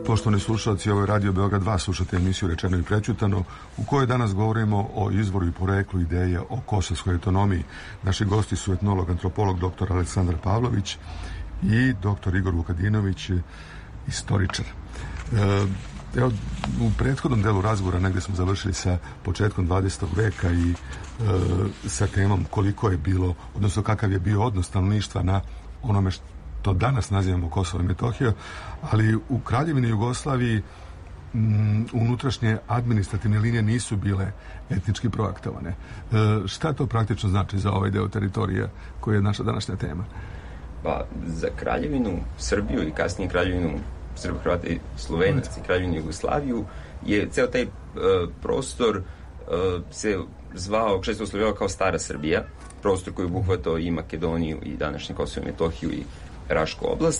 Poštovani slušalci, ovo je Radio Beograd 2, slušate emisiju Rečeno i prećutano, u kojoj danas govorimo o izvoru i poreklu ideje o kosovskoj autonomiji. Naši gosti su etnolog, antropolog dr. Aleksandar Pavlović i dr. Igor Vukadinović, istoričar. Evo, u prethodnom delu razgovora negdje smo završili sa početkom 20. veka i sa temom koliko je bilo, odnosno kakav je bio odnos stanovništva na onome što danas nazivamo Kosovo i Metohija, ali u Kraljevini Jugoslaviji unutrašnje administrativne linije nisu bile etnički projektovane. Šta to praktično znači za ovaj deo teritorija koji je naša današnja tema? Pa, za Kraljevinu Srbiju i kasnije Kraljevinu Srba, Hrvata i Slovenaca i Kraljevinu Jugoslaviju je ceo taj prostor se zvao, često oslovljavao kao Stara Srbija, prostor koji je obuhvatao i Makedoniju i današnje Kosovo i Metohiju i Rašku oblast,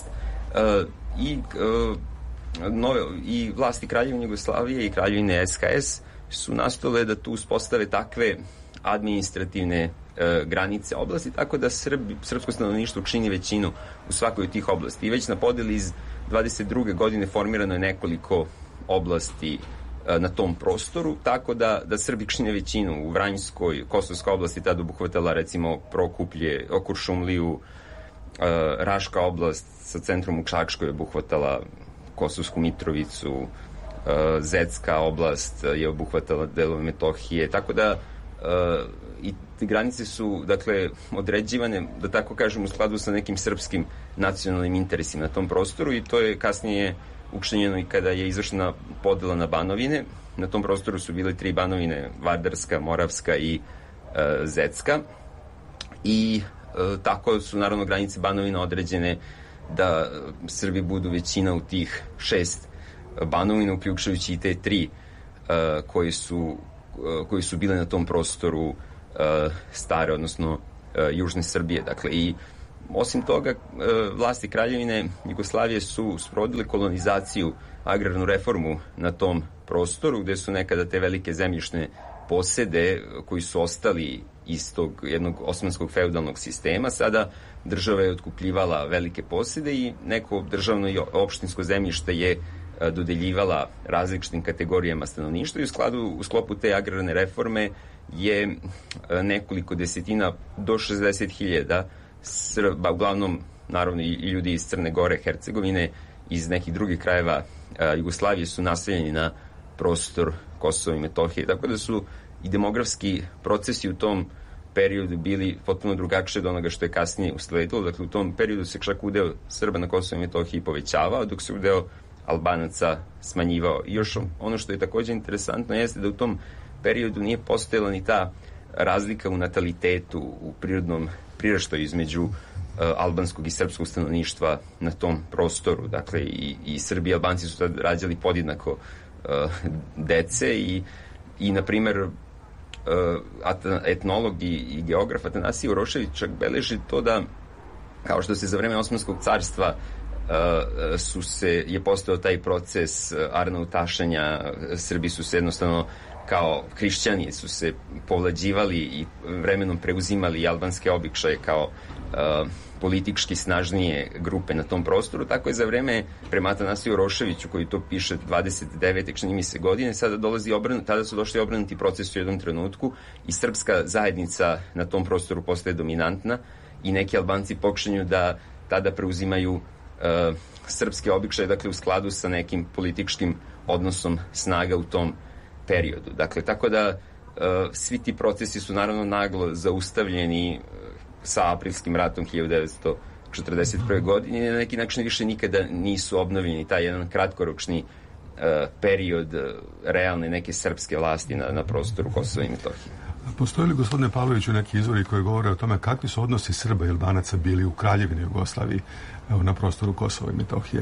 i vlasti Kraljevine Jugoslavije i Kraljevine SHS su nastojale da tu uspostave takve administrativne granice oblasti, tako da srpsko stanovništvo čini većinu u svakoj od tih oblasti. I već na podeli iz 22. godine formirano je nekoliko oblasti na tom prostoru, tako da Srbi čine većinu. U Vranjskoj, Kosovska oblasti tada obuhvatala recimo Prokuplje, Kuršumliju, Raška oblast sa centrom u Čačkoj obuhvatala Kosovsku Mitrovicu, Zetska oblast je obuhvatala delove Metohije, tako da i te granice su, dakle, određivane, da tako kažem, u skladu sa nekim srpskim nacionalnim interesima na tom prostoru, i to je kasnije učinjeno i kada je izvršena podela na banovine. Na tom prostoru su bile 3 banovine, Vardarska, Moravska i Zetska, i tako su naravno granice banovina određene da Srbi budu većina u tih 6 banovina, uključujući i te 3 koji su bile na tom prostoru stare, odnosno južne Srbije. Dakle, i osim toga, vlasti Kraljevine Jugoslavije su sprovodile kolonizaciju, agrarnu reformu na tom prostoru, gde su nekada te velike zemljišne posede koji su ostali iz tog jednog osmanskog feudalnog sistema, sada država je otkupljivala velike posede i neko državno i opštinsko zemljište je dodeljivala različitim kategorijama stanovništva, i u sklopu te agrarne reforme je nekoliko desetina do 60.000 Srba, uglavnom naravno i ljudi iz Crne Gore, Hercegovine, iz nekih drugih krajeva Jugoslavije su naseljeni na prostor Kosova i Metohije. Tako da su i demografski procesi u tom periodu bili potpuno drugačiji od onoga što je kasnije usledilo. Dakle, u tom periodu se čak udeo Srba na Kosovu i Metohiji povećavao, dok se udeo Albanaca smanjivao. I još ono što je također interesantno jeste da u tom periodu nije postojala ni ta razlika u natalitetu, u prirodnom priraštaju između albanskog i srpskog stanovništva na tom prostoru. Dakle, i Srbi i Albanci su tad rađali podjednako dece i na primer, etnolog i geograf Atanasije Urošević čak beleži to da, kao što se za vreme Osmanskog carstva je postao taj proces arnautašenja, Srbi su se jednostavno kao hrišćani su se povlađivali i vremenom preuzimali albanske običaje kao politički snažnije grupe na tom prostoru. Tako je za vreme, prema Atanasiju Uroševiću, koji to piše 29. čini mi se godine, tada su došli obrnuti procesi u jednom trenutku i srpska zajednica na tom prostoru postaje dominantna i neki Albanci počinju da tada preuzimaju srpske običaje, dakle u skladu sa nekim političkim odnosom snaga u tom periodu. Dakle, tako da svi ti procesi su naravno naglo zaustavljeni sa aprilskim ratom 1941. godine i na neki način više nikada nisu obnovljeni taj jedan kratkoročni period realne neke srpske vlasti na prostoru Kosova i Metohije. Postoji li, gospodine Pavloviću, neki izvori koji govore o tome kakvi su odnosi Srba i Albanaca bili u Kraljevini Jugoslaviji, evo, na prostoru Kosova i Metohije?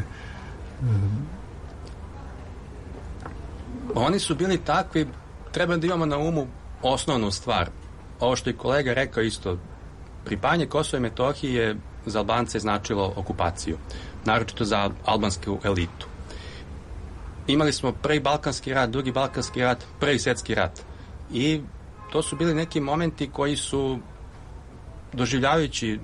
Oni su bili takvi, treba da imamo na umu osnovnu stvar. Ovo što je kolega rekao isto, pripajanje Kosova i Metohije za Albance je značilo okupaciju, naročito za albansku elitu. Imali smo prvi Balkanski rat, drugi Balkanski rat, prvi svjetski rat i to su bili neki momenti koji su, doživljavajući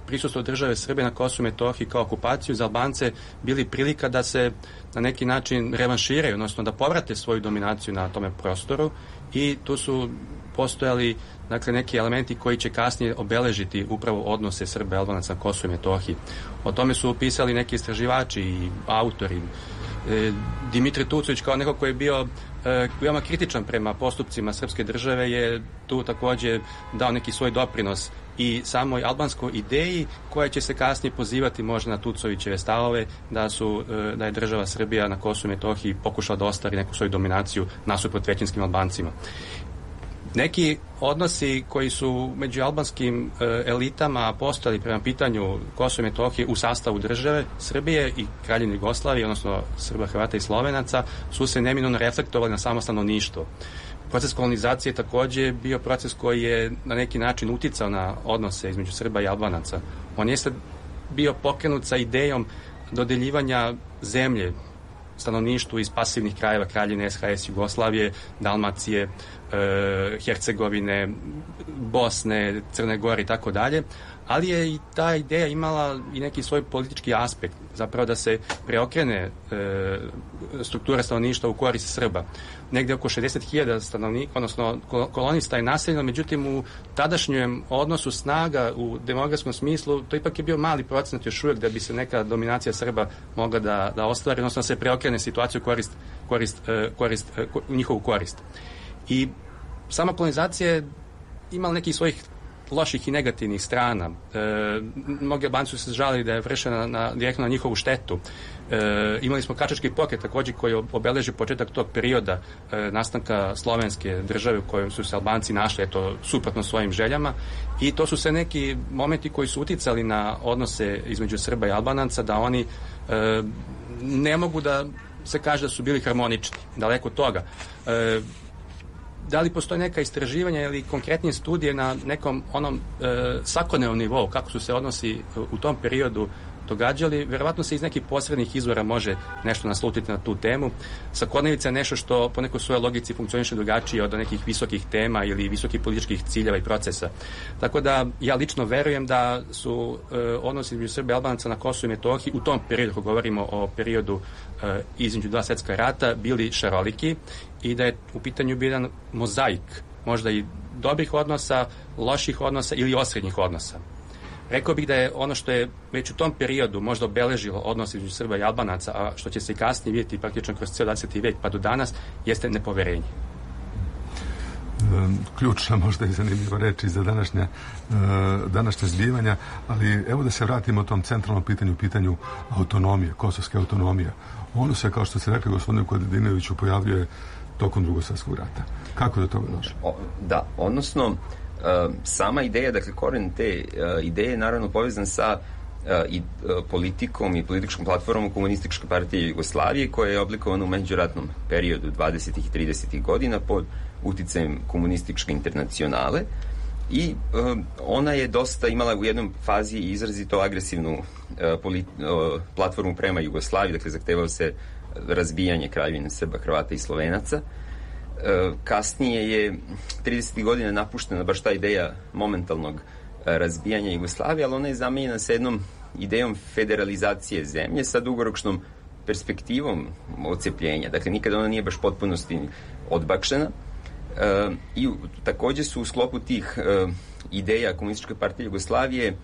prisustvo države Srbije na Kosovu i Metohiji kao okupaciju za Albance bili prilika da se na neki način revanširaju, odnosno da povrate svoju dominaciju na tome prostoru, i tu su postojali neki elementi koji će kasnije obeležiti upravo odnose Srba i Albanaca na Kosovu i Metohiji. O tome su pisali neki istraživači i autori. Dimitrij Tucović, kao neko koji je bio veoma kritičan prema postupcima srpske države, je tu takođe dao neki svoj doprinos i samoj albanskoj ideji, koja će se kasnije pozivati možda na Tucovićeve stavove da je država Srbija na Kosovu i Metohiji pokušala da ostvari neku svoju dominaciju nasuprot većinskim Albancima. Neki odnosi koji su među albanskim elitama postojali prema pitanju Kosova i Metohije u sastavu države Srbije i Kraljevine Jugoslavije, odnosno Srba, Hrvata i Slovenaca, su se neminovno reflektovali na samo stanovništvo. Proces kolonizacije takođe bio proces koji je na neki način uticao na odnose između Srba i Albanaca. On jeste bio pokrenut sa idejom dodeljivanja zemlje stanovništvu iz pasivnih krajeva Kraljevine, SHS, Jugoslavije, Dalmacije, Hercegovine, Bosne, Crne Gore i tako dalje, ali je i ta ideja imala i neki svoj politički aspekt, zapravo da se preokrene struktura stanovništva u korist Srba. Negde oko 60.000 stanovnika, odnosno kolonista je naseljeno, međutim u tadašnjem odnosu snaga u demografskom smislu to ipak je bio mali procenat još uvijek da bi se neka dominacija Srba mogla da ostvari, odnosno da se preokrene situaciju u njihovu korist. I sama kolonizacija je imala nekih svojih loših i negativnih strana. Mnogi Albanci su se žalili da je vršena direktno na njihovu štetu. Imali smo Kačački pokret također koji obeleži početak tog perioda nastanka slovenske države u kojoj su se Albanci našli suprotno svojim željama, i to su sve neki momenti koji su uticali na odnose između Srba i Albanaca, da oni ne mogu da se kaže da su bili harmonični, daleko od toga. Da li postoje neka istraživanja ili konkretnije studije na nekom onom svakodnevnom nivou, kako su se odnosi u tom periodu događali, verovatno se iz nekih posrednih izvora može nešto naslutiti na tu temu. Svakodnevica je nešto što po nekoj svojoj logici funkcioniše drugačije od nekih visokih tema ili visokih političkih ciljeva i procesa. Tako da ja lično verujem da su odnosi između Srba i Albanaca na Kosovu i Metohiji u tom periodu, ako govorimo o periodu između dva svjetska rata, bili šaroliki i da je u pitanju bio jedan mozaik, možda i dobrih odnosa, loših odnosa ili osrednjih odnosa. Rekao bih da je ono što je već u tom periodu možda obeležilo odnos između Srba i Albanaca, a što će se i kasnije vidjeti praktično kroz cijel 20. vijek pa do danas, jeste nepoverenje. Ključna možda i zanimljiva reči za današnje zbivanja, ali evo da se vratimo tom centralnom pitanju autonomije, kosovske autonomije. Ono se, kao što ste rekli gospodinu Kostadinoviću, pojavljuje tokom Drugog svjetskog rata. Kako do toga došlo? Da, odnosno sama ideja, dakle koren te ideje je naravno povezan sa politikom i političkom platformom Komunističke partije Jugoslavije, koja je oblikovana u međuratnom periodu 20. i 30. godina pod uticajem Komunističke internacionale, i ona je dosta imala u jednom fazi izrazito agresivnu platformu prema Jugoslaviji, dakle zahtevao se razbijanje Kraljevine Srba, Hrvata i Slovenaca. Kasnije je 30. godina napuštena baš ta ideja momentalnog razbijanja Jugoslavije, ali ona je zamenjena sa jednom idejom federalizacije zemlje sa dugoročnom perspektivom odcepljenja. Dakle, nikada ona nije baš potpunosti odbakšena. I takođe su u sklopu tih ideja Komunističke partije Jugoslavije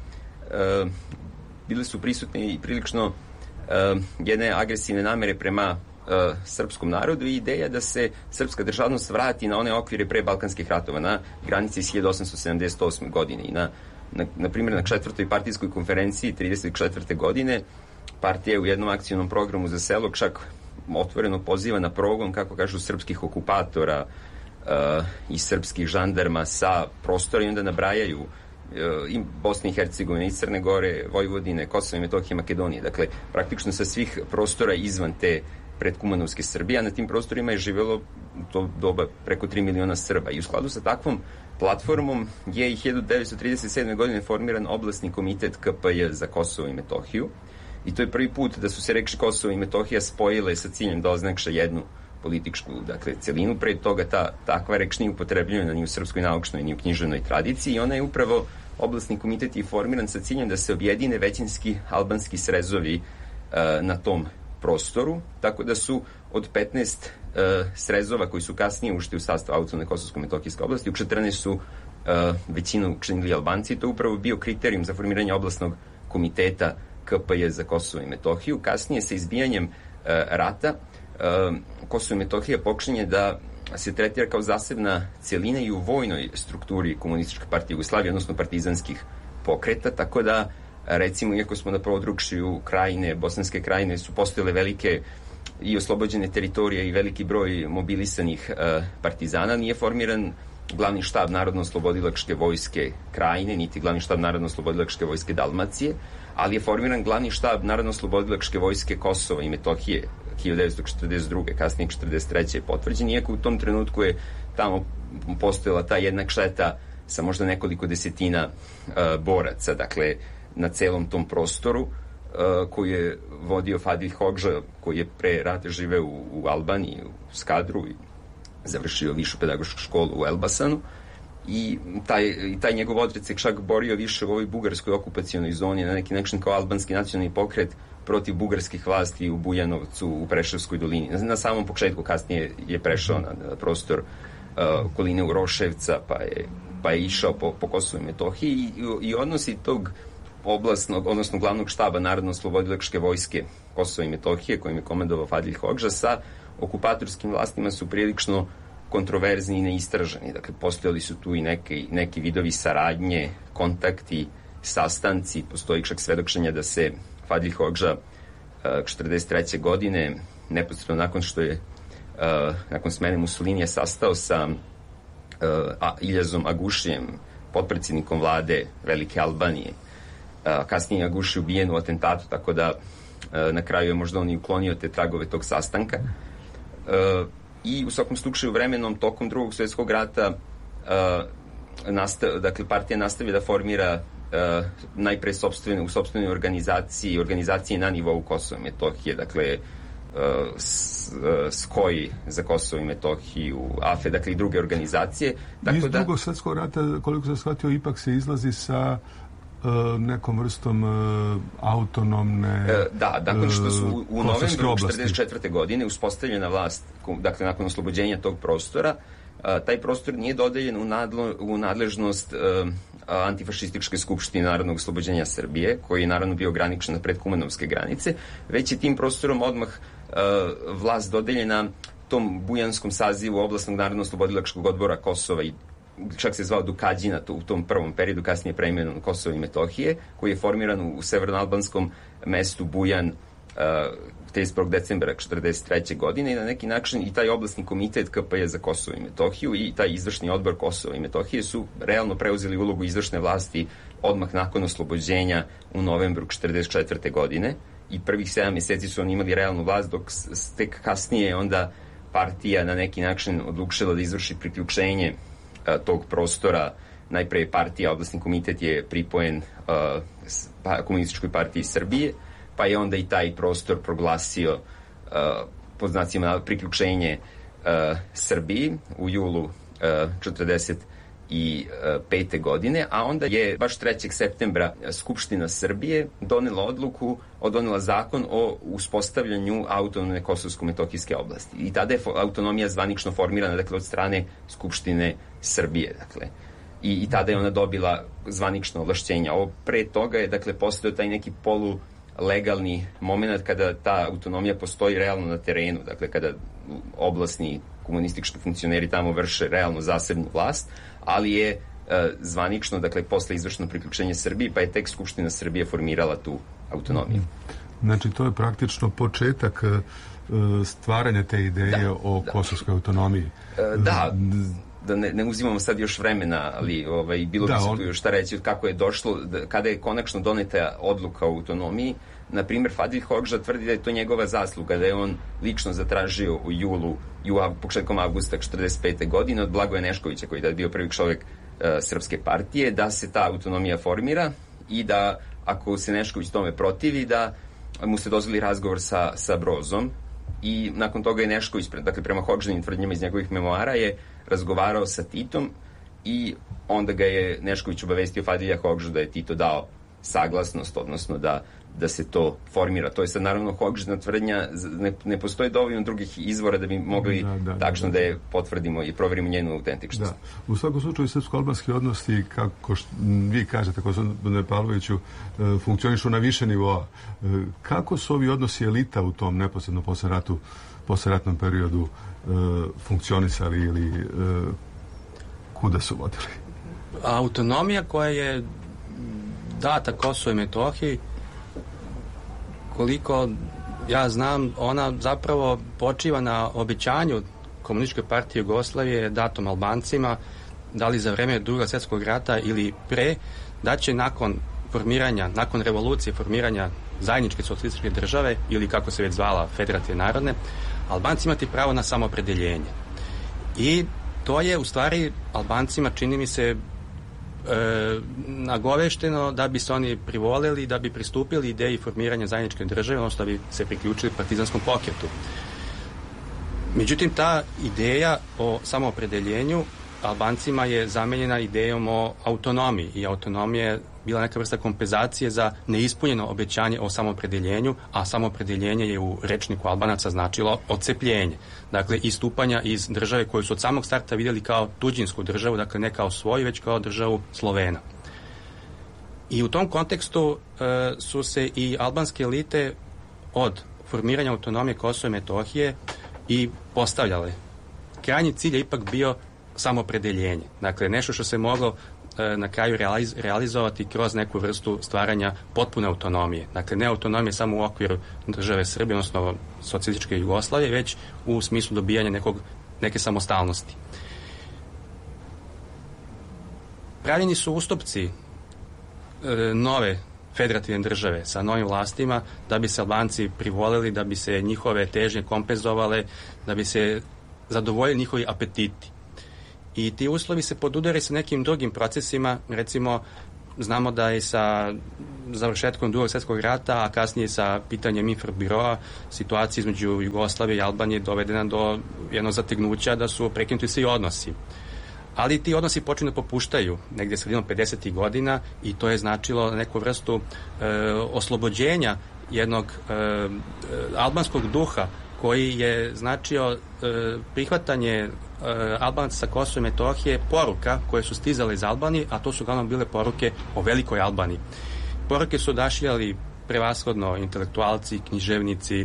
bile su prisutne i prilično jedne agresivne namere prema srpskom narodu i ideja da se srpska državnost vrati na one okvire pre Balkanskih ratova, na granici iz 1878. godine. I na primjer, na 4. partijskoj konferenciji 34. godine partija je u jednom akcijnom programu za selo čak otvoreno poziva na progon, kako kažu, srpskih okupatora i srpskih žandarma sa prostora, i onda nabrajaju i Bosne i Hercegovine, i Crne Gore, Vojvodine, Kosova i Metohije, Makedonije. Dakle, praktično sa svih prostora izvan te predkumanovske Srbije, a na tim prostorima je živjelo u to doba preko 3 miliona Srba. I u skladu sa takvom platformom je i 1937. godine formiran oblasni komitet KPJ za Kosovo i Metohiju. I to je prvi put da su se reči Kosovo i Metohija spojile sa ciljem da oznakše jednu političku, dakle, celinu. Pre toga takva reč nije upotrebljena ni u srpskoj naučnoj, ni u književnoj tradiciji, i ona je upravo oblasni komitet je formiran sa ciljem da se objedine većinski albanski srezovi na tom prostoru, tako da su od 15 srezova koji su kasnije ušli u sastav autonomne Kosovsko-Metohijske oblasti, u 14 su većinu činili Albanci. To je upravo bio kriterijum za formiranje oblasnog komiteta KPJ za Kosovo i Metohiju. Kasnije sa izbijanjem rata Kosovo i Metohija počinje da se tretira kao zasebna celina i u vojnoj strukturi Komunističke partije Jugoslavije, odnosno partizanskih pokreta, tako da recimo, iako smo na području Krajine, Bosanske Krajine, su postojale velike i oslobođene teritorije i veliki broj mobilisanih partizana, nije formiran glavni štab Narodno-oslobodilačke vojske Krajine, niti glavni štab Narodno-oslobodilačke vojske Dalmacije, ali je formiran glavni štab Narodno-oslobodilačke vojske Kosova i Metohije 1942. kasnije 1943. je potvrđen, iako u tom trenutku je tamo postojala ta jedna kšeta sa možda nekoliko desetina boraca, dakle, na celom tom prostoru koju je vodio Fadil Hoxha, koji je pre rata živeo u Albaniji, u Skadru, i završio višu pedagošku školu u Elbasanu, i taj njegov odred se čak borio više u ovoj bugarskoj okupacionoj zoni, na neki način kao albanski nacionalni pokret protiv bugarskih vlasti u Bujanovcu, u Preševskoj dolini. Na samom početku, kasnije je prešao na prostor okoline Uroševca, pa je išao po Kosovu i Metohiji, i odnosi tog oblasnog, odnosno glavnog štaba Narodno-oslobodilačke vojske Kosova i Metohije, kojim je komandovao Fadil Hoxha, sa okupatorskim vlastima su prilično kontroverzni i neistraženi. Dakle, postojali su tu i neki vidovi saradnje, kontakti, sastanci. Postoji čak svedočenja da se Fadil Hoxha 1943. godine, neposredno nakon što je nakon smene Mussolinija, sastao sa Iljazom Agušijem, potpredsjednikom vlade Velike Albanije. Kasnije je Aguši ubijen u atentatu, tako da na kraju je možda on i uklonio te tragove tog sastanka. I u svakom slučaju vremenom, tokom Drugog svjetskog rata, dakle, partija nastavi da formira najpre u sopstvenoj organizaciji na nivou Kosova i Metohije, dakle SKOJ za Kosovo i Metohiju, AFE, dakle i druge organizacije. Iz Drugog svjetskog rata, koliko sam shvatio, ipak se izlazi sa nekom vrstom autonomne nakon što su u novembru 1944. godine uspostavljena vlast, dakle nakon oslobođenja tog prostora, taj prostor nije dodeljen u nadležnost antifašističke skupštine Narodnog oslobođenja Srbije, koji je naravno bio ograničen na predkumanovske granice, već je tim prostorom odmah vlast dodeljena tom bujanskom sazivu Oblastnog narodno-oslobodilačkog odbora Kosova, i čak se zvao Dukađina u tom prvom periodu, kasnije preimenovan Kosovo i Metohije, koji je formiran u severnoalbanskom mestu Bujan 31. decembra 1943. godine, i na neki način i taj oblasni komitet KPJ za Kosovo i Metohiju i taj izvršni odbor Kosova i Metohije su realno preuzeli ulogu izvršne vlasti odmah nakon oslobođenja u novembru 1944. godine, i prvih 7 mjeseci su oni imali realnu vlast, dok tek kasnije onda partija na neki način odlučila da izvrši priključenje tog prostora. Najpre partija, oblasni komitet je pripojen Komunističkoj partiji Srbije, pa je onda i taj prostor proglasio pod znacima priključenje Srbiji u julu 1945. godine, a onda je baš 3. septembra Skupština Srbije donela zakon o uspostavljanju autonomne Kosovsko-Metohijske oblasti. I tada je autonomija zvanično formirana, dakle, od strane Skupštine Srbije, dakle. I tada je ona dobila zvanično ovlašćenja. Ovo pre toga je, dakle, postojao taj neki polulegalni moment kada ta autonomija postoji realno na terenu, dakle, kada oblasni komunistički funkcioneri tamo vrše realno zasebnu vlast, ali je zvanično, dakle, posle izvršeno priključenje Srbiji, pa je tek Skupština Srbije formirala tu autonomiju. Znači, to je praktično početak stvaranja te ideje o kosovskoj autonomiji. Da ne uzimamo sad još vremena, ali bilo bi se tu još šta reći kako je došlo, kada je konačno doneta odluka o autonomiji. Na primjer, Fadil Hoxha tvrdi da je to njegova zasluga, da je on lično zatražio u početkom avgusta 1945. godine od Blagoja Neškovića, koji je bio prvi čovjek Srpske partije, da se ta autonomija formira i da, ako se Nešković tome protivi, da mu se dozvoli razgovor sa Brozom. I nakon toga je Nešković, dakle, prema Hoxhinim tvrdnjama iz njegovih memoara, je razgovarao sa Titom i onda ga je Nešković obavestio Fadilja Hogžu da je Tito dao saglasnost, odnosno da se to formira. To je sad naravno Hogžina tvrdnja, ne postoji dovoljno drugih izvora da bi mogli tačno da je potvrdimo i proverimo njenu autentičnost. Da. U svakom slučaju srpsko-albanski odnosi, kako vi kažete, gospodine Pavloviću, funkcionišu na više nivoa. Kako su ovi odnosi elita u tom neposredno posleratnom periodu funkcionisali ili kuda su vodili? Autonomija koja je data Kosovo i Metohiji, koliko ja znam, ona zapravo počiva na obećanju Komunističke partije Jugoslavije datom Albancima, da li za vreme Drugog svjetskog rata ili pre, da će nakon revolucije formiranja zajedničke socijalističke države, ili kako se već zvala Federativne narodne, Albanci imati pravo na samoopredeljenje. I to je u stvari Albancima, čini mi se, nagovešteno da bi se oni privoleli, da bi pristupili ideji formiranja zajedničke države, odnosno da bi se priključili partizanskom pokretu. Međutim, ta ideja o samoopredeljenju Albancima je zamenjena idejom o autonomiji, i autonomija je bila neka vrsta kompenzacije za neispunjeno obećanje o samoopredeljenju, a samoopredeljenje je u rečniku Albanaca značilo odcepljenje. Dakle, istupanja iz države koju su od samog starta vidjeli kao tuđinsku državu, dakle ne kao svoju, već kao državu Slovena. I u tom kontekstu su se i albanske elite od formiranja autonomije Kosova i Metohije i postavljale. Krajnji cilj je ipak bio samoopredeljenje. Dakle, nešto što se moglo na kraju realizovati kroz neku vrstu stvaranja potpune autonomije. Dakle, ne autonomije samo u okviru države Srbije, odnosno socijalističke Jugoslavije, već u smislu dobijanja neke samostalnosti. Pravljeni su ustupci nove federativne države sa novim vlastima da bi se Albanci privolili, da bi se njihove težnje kompenzovale, da bi se zadovoljili njihovi apetiti. I ti uslovi se podudare sa nekim drugim procesima. Recimo, znamo da je sa završetkom Drugog svjetskog rata, a kasnije sa pitanjem Infobiroa, situacija između Jugoslavije i Albanije dovedena do jednog zategnuća da su prekinuti svi odnosi. Ali ti odnosi počinju da popuštaju negdje sredinom 50. godina i to je značilo neku vrstu oslobođenja jednog albanskog duha koji je značio prihvatanje Albanaca sa Kosova i Metohije poruka koje su stizale iz Albanije, a to su uglavnom bile poruke o velikoj Albaniji. Poruke su odašiljali prevashodno intelektualci, književnici,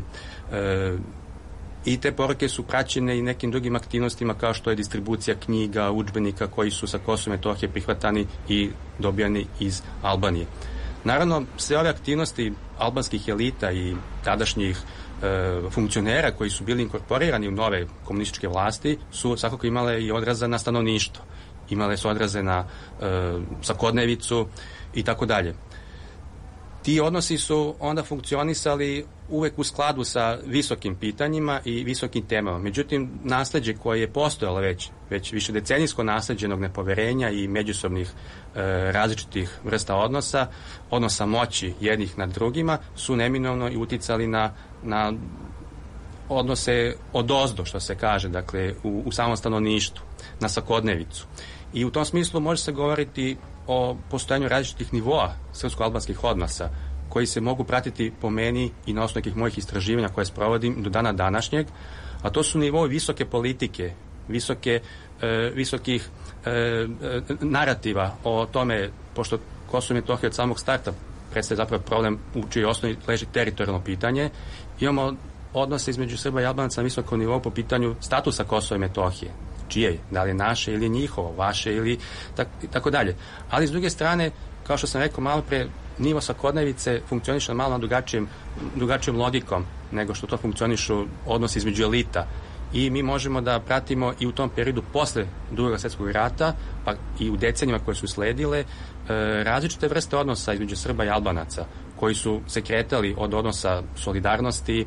i te poruke su praćene i nekim drugim aktivnostima kao što je distribucija knjiga, udžbenika koji su sa Kosova i Metohije prihvatani i dobijani iz Albanije. Naravno, sve ove aktivnosti albanskih elita i tadašnjih funkcionera koji su bili inkorporirani u nove komunističke vlasti su svakako imale i odraza na stanovništvo. Imale su odraze na svakodnevicu i tako dalje. Ti odnosi su onda funkcionisali uvek u skladu sa visokim pitanjima i visokim temama. Međutim, nasleđe koje je postojalo već više decenijsko nasleđenog nepoverenja i međusobnih različitih vrsta odnosa moći jednih nad drugima, su neminovno i uticali na odnose odozdo, što se kaže, dakle, u samom stanovništvu, na svakodnevicu. I u tom smislu može se govoriti o postojanju različitih nivoa srpsko-albanskih odnosa, koji se mogu pratiti po meni i na osnovu nekih mojih istraživanja koje sprovodim do dana današnjeg, a to su nivoi visoke politike, visokih narativa o tome, pošto Kosovo i Metohija od samog starta predstavlja zapravo problem u čijoj osnovi leži teritorijalno pitanje, imamo odnose između Srba i Albanaca na visokom nivou po pitanju statusa Kosova i Metohije. Čije je? Da li je naše ili njihovo, vaše ili tako dalje. Ali s druge strane, kao što sam rekao malo pre, nivo svakodnevice funkcioniše malo na drugačijom logikom nego što to funkcionišu odnosi između elita. I mi možemo da pratimo i u tom periodu posle Drugog svjetskog rata, pa i u decenijama koje su sledile, različite vrste odnosa između Srba i Albanaca, koji su se kretali od odnosa solidarnosti,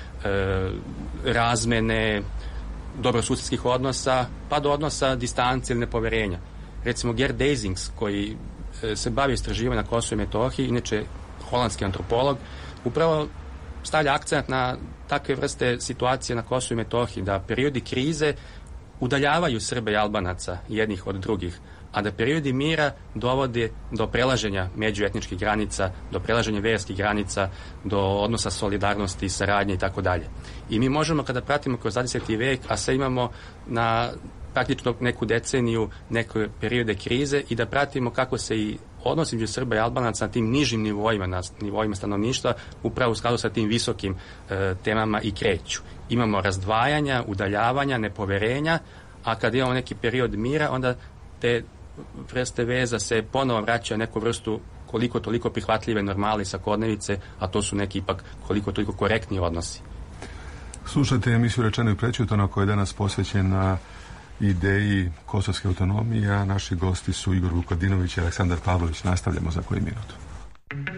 razmene, dobrosusjedskih odnosa, pa do odnosa distance ili nepoverenja. Recimo Gerd Dezings, koji se bavi istraživanjem na Kosovu i Metohiji, inače holandski antropolog, upravo stavlja akcent na takve vrste situacije na Kosovu i Metohiji, da periodi krize udaljavaju Srbe i Albanaca jednih od drugih, a da periodi mira dovode do prelaženja međuetničkih granica, do prelaženja verskih granica, do odnosa solidarnosti, saradnje i tako dalje. I mi možemo, kada pratimo kroz 20. vek, a sve imamo na praktično neku deceniju, neke periode krize, i da pratimo kako se i odnosi među Srba i Albanaca na tim nižim nivoima, na nivoima stanovništva, upravo u skladu sa tim visokim temama i kreću. Imamo razdvajanja, udaljavanja, nepoverenja, a kad imamo neki period mira, onda te vrste veza se ponovo vraćaju neku vrstu koliko toliko prihvatljive normali svakodnevice, a to su neki ipak koliko toliko korektni odnosi. Slušajte emisiju Rečeno i prećutano, koja je danas posvećena ideji kosovske autonomije, a naši gosti su Igor Vukadinović i Aleksandar Pavlović. Nastavljamo za koji minut.